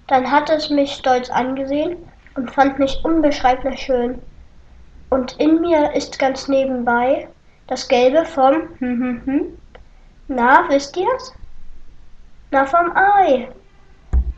Dann hat es mich stolz angesehen und fand mich unbeschreiblich schön. Und in mir ist ganz nebenbei das Gelbe vom Na, wisst ihr's? Na, vom Ei.